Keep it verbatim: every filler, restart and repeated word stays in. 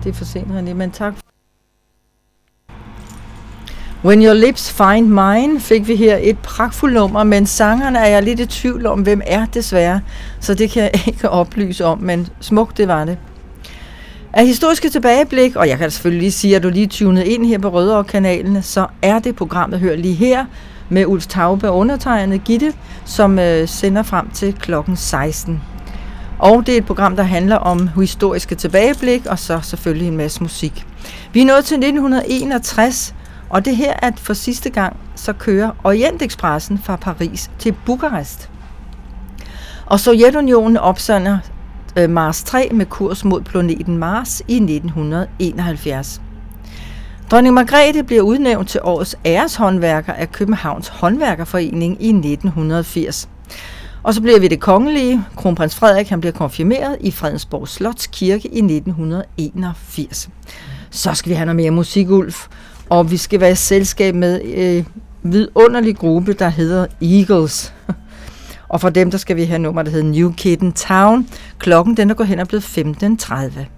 det er for sent, René, men tak. When Your Lips Find Mine fik vi her et pragtfuldt nummer, men sangeren er jeg lidt i tvivl om, hvem er desværre, så det kan jeg ikke oplyse om, men smukt det var det. Af historiske tilbageblik, og jeg kan selvfølgelig lige sige, at du lige tunet ind her på Rødovre-kanalen, så er det programmet Hør lige her med Ulf Taube og undertegnet Gitte, som øh, sender frem til klokken seksten. Og det er et program, der handler om historiske tilbageblik, og så selvfølgelig en masse musik. Vi er nået til nitten enogtres, og det her at for sidste gang, så kører Orientekspressen fra Paris til Bukarest. Og Sovjetunionen opsender øh, Mars tre med kurs mod planeten Mars i nitten enoghalvfjerds. Dronning Margrethe bliver udnævnt til årets æreshåndværker af Københavns Håndværkerforening i nitten firs. Og så bliver vi det kongelige. Kronprins Frederik han bliver konfirmeret i Fredensborg Slots Kirke i nitten enogfirs. Så skal vi have noget mere musik, Ulf. Og vi skal være i selskab med en øh, vidunderlig gruppe, der hedder Eagles. Og for dem, der skal vi have nummer, der hedder New Kid in Town. Klokken den er gået hen og blevet femten tredive.